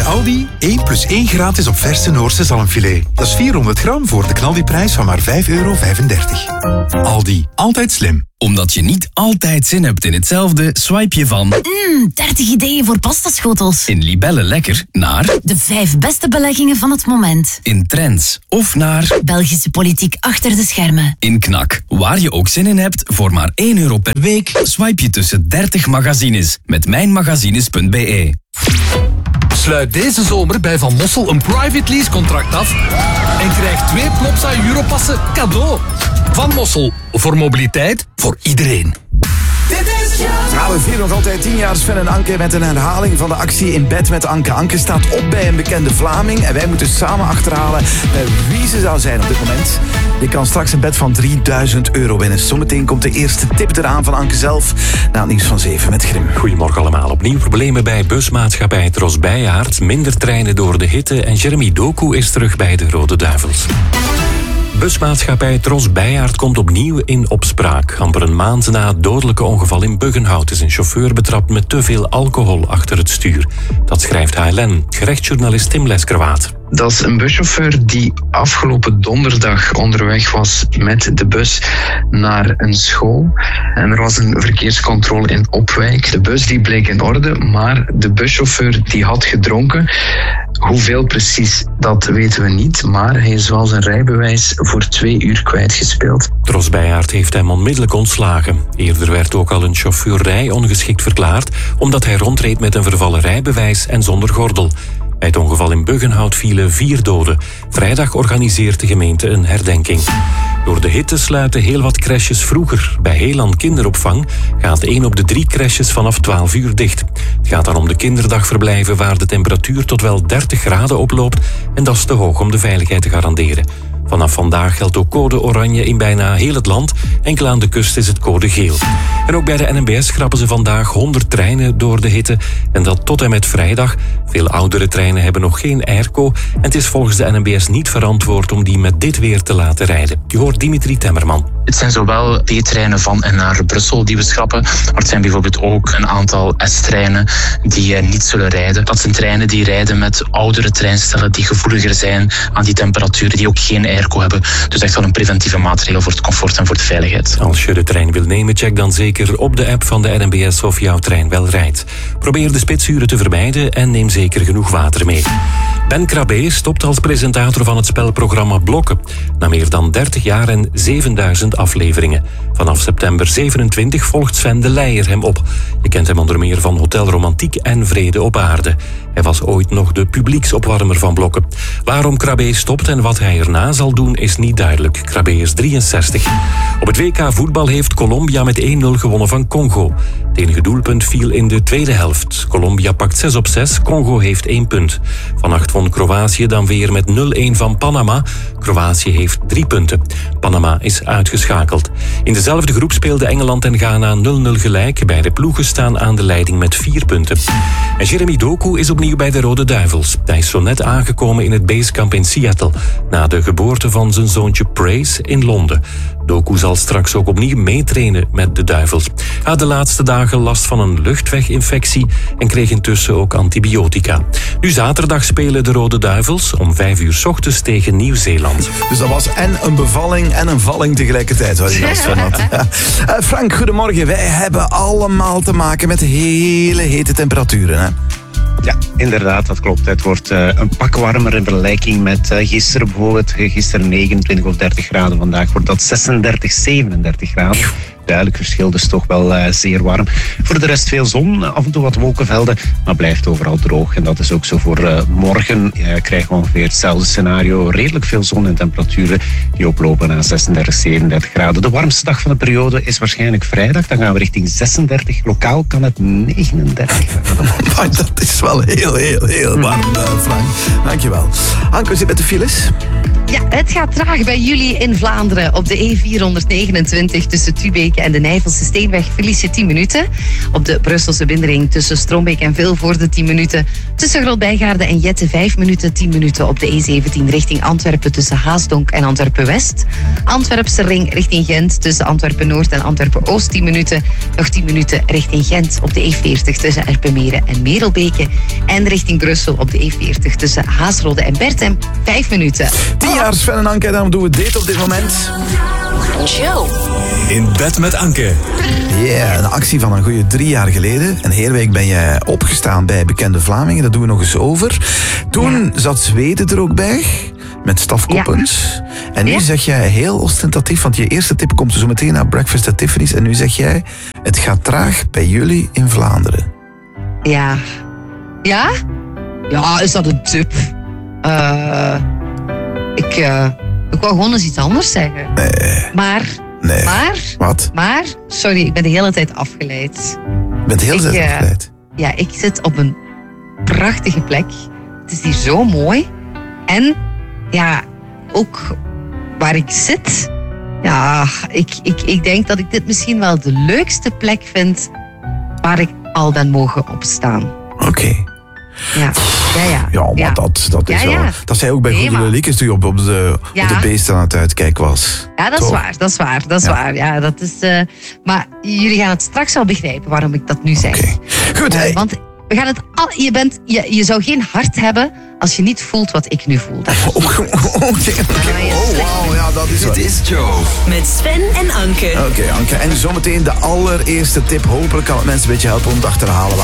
bij Aldi 1 plus 1 gratis op verse Noorse zalmfilet. Dat is 400 gram voor de knaldiprijs van maar €5,35. Aldi, altijd slim. Omdat je niet altijd zin hebt in hetzelfde, swipe je van 30 ideeën voor pastaschotels. in Libelle Lekker naar De 5 beste beleggingen van het moment. in Trends of naar Belgische politiek achter de schermen. in Knak. Waar je ook zin in hebt, voor maar €1 per week, swipe je tussen 30 magazines met mijnmagazines.be. Sluit deze zomer bij Van Mossel een private lease contract af en krijg 2 Plopsa Europassen cadeau. Van Mossel, voor mobiliteit, voor iedereen. We vieren nog altijd 10 jaar Sven en Anke met een herhaling van de actie In Bed met Anke. Anke staat op bij een bekende Vlaming en wij moeten samen achterhalen wie ze zou zijn op dit moment. Je kan straks een bed van €3000 winnen. Zometeen komt de eerste tip eraan van Anke zelf na het nieuws van 7 met Grim. Goedemorgen allemaal. Opnieuw problemen bij busmaatschappij Tros Bijaard. Minder treinen door de hitte en Jeremy Doku is terug bij de Rode Duivels. Busmaatschappij Tros Bijaard komt opnieuw in opspraak. Amper een maand na het dodelijke ongeval in Buggenhout is een chauffeur betrapt met te veel alcohol achter het stuur. Dat schrijft HLN. Gerechtsjournalist Tim Leskerwaat. Dat is een buschauffeur die afgelopen donderdag onderweg was met de bus naar een school. En er was een verkeerscontrole in Opwijk. De bus die bleek in orde, maar de buschauffeur die had gedronken. Hoeveel precies, dat weten we niet. Maar hij is wel zijn rijbewijs voor 2 uur kwijtgespeeld. Tros Bijaard heeft hem onmiddellijk ontslagen. Eerder werd ook al een chauffeur rijongeschikt verklaard omdat hij rondreed met een vervallen rijbewijs en zonder gordel. Bij het ongeval in Buggenhout vielen 4 doden. Vrijdag organiseert de gemeente een herdenking. Door de hitte sluiten heel wat crèches vroeger. Bij Heelan Kinderopvang gaat 1 op de 3 crèches vanaf 12 uur dicht. Het gaat dan om de kinderdagverblijven waar de temperatuur tot wel 30 graden oploopt en dat is te hoog om de veiligheid te garanderen. Vanaf vandaag geldt ook code oranje in bijna heel het land. Enkel aan de kust is het code geel. En ook bij de NMBS schrappen ze vandaag 100 treinen door de hitte. En dat tot en met vrijdag. Veel oudere treinen hebben nog geen airco. En het is volgens de NMBS niet verantwoord om die met dit weer te laten rijden. Je hoort Dimitri Temmerman. Het zijn zowel B-treinen van en naar Brussel die we schrappen. Maar het zijn bijvoorbeeld ook een aantal S-treinen die niet zullen rijden. Dat zijn treinen die rijden met oudere treinstellen die gevoeliger zijn aan die temperaturen, die ook geen airco hebben. Dus echt wel een preventieve maatregel voor het comfort en voor de veiligheid. Als je de trein wil nemen, check dan zeker op de app van de NMBS of jouw trein wel rijdt. Probeer de spitsuren te vermijden en neem zeker genoeg water mee. Ben Krabbe stopt als presentator van het spelprogramma Blokken. Na meer dan 30 jaar en 7000 afleveringen. Vanaf september 27 volgt Sven de Leijer hem op. Je kent hem onder meer van Hotel Romantiek en Vrede op Aarde. Hij was ooit nog de publieksopwarmer van Blokken. Waarom Krabbe stopt en wat hij erna zal doen is niet duidelijk. Krabbe is 63. Op het WK voetbal heeft Colombia met 1-0 gewonnen van Congo. Het enige doelpunt viel in de tweede helft. Colombia pakt 6 op 6, Congo heeft 1 punt. Vannacht won Kroatië dan weer met 0-1 van Panama. Kroatië heeft 3 punten. Panama is uitgeschakeld. In dezelfde groep speelden Engeland en Ghana 0-0 gelijk. Beide ploegen staan aan de leiding met 4 punten. En Jeremy Doku is opnieuw bij de Rode Duivels. Hij is zo net aangekomen in het basecamp in Seattle, na de geboorte van zijn zoontje Praise in Londen. Doku zal straks ook opnieuw meetrainen met de Duivels. Hij had de laatste dagen last van een luchtweginfectie en kreeg intussen ook antibiotica. Nu zaterdag spelen de Rode Duivels om 5 uur 's ochtends tegen Nieuw-Zeeland. Dus dat was en een bevalling en een valling tegelijkertijd, waar je last van had. Frank, goedemorgen. Wij hebben allemaal te maken met hele hete temperaturen, hè? Ja, inderdaad, dat klopt. Het wordt een pak warmer in vergelijking met gisteren bijvoorbeeld. Gisteren 29 of 30 graden. Vandaag wordt dat 36, 37 graden. Duidelijk verschil, dus toch wel zeer warm. Voor de rest veel zon, af en toe wat wolkenvelden, maar blijft overal droog. En dat is ook zo voor morgen. Krijgen we ongeveer hetzelfde scenario. Redelijk veel zon en temperaturen die oplopen naar 36, 37 graden. De warmste dag van de periode is waarschijnlijk vrijdag. Dan gaan we richting 36. Lokaal kan het 39 graden. Dat is wel heel warm, Frank. Dankjewel. Anke, zit met de files? Ja, het gaat traag bij jullie in Vlaanderen. Op de E429 tussen Tubeke en de Nijvelse Steenweg verlies je 10 minuten. Op de Brusselse bindering tussen Strombeek en Vilvoorde 10 minuten. Tussen Grootbijgaarden en Jette 5 minuten, 10 minuten. Op de E17 richting Antwerpen tussen Haasdonk en Antwerpen-West. Antwerpse ring richting Gent tussen Antwerpen-Noord en Antwerpen-Oost 10 minuten. Nog 10 minuten richting Gent op de E40 tussen Erpenmeren en Merelbeke. En richting Brussel op de E40 tussen Haasrode en Bertem 5 minuten. 10 jaar Sven en Anke, daarom doen we dit op dit moment. Joe. In bed met Anke. Ja, een actie van een goede 3 jaar geleden. En Heerwijk ben jij opgestaan bij Bekende Vlamingen. Dat doen we nog eens over. Toen zat Zweden er ook bij. Met Staf Koppens. En nu zeg jij heel ostentatief, want je eerste tip komt zo meteen naar Breakfast at Tiffany's. En nu zeg jij, het gaat traag bij jullie in Vlaanderen. Ja. Ja? Ja, is dat een tip? Ik wou gewoon eens iets anders zeggen. Nee. Maar... Wat? Maar, sorry, ik ben de hele tijd afgeleid. Je bent de hele tijd afgeleid? Ja, ik zit op een prachtige plek. Het is hier zo mooi. En, ja, ook waar ik zit... Ja, ik denk dat ik dit misschien wel de leukste plek vind waar ik al ben mogen opstaan. Oké. Ja, maar dat is wel... Dat zei ook bij Goede Leliekes toen je op de beesten aan het uitkijken was. Ja, dat is waar. Dat is waar. Ja, dat is... maar jullie gaan het straks al begrijpen waarom ik dat nu zeg. Oké. Goed, want we gaan het je zou geen hart hebben als je niet voelt wat ik nu voel. Wauw, ja, dat is Het is Joe. Met Sven en Anke. Oké, Anke. En zometeen de allereerste tip. Hopelijk kan het mensen een beetje helpen om het achterhalen.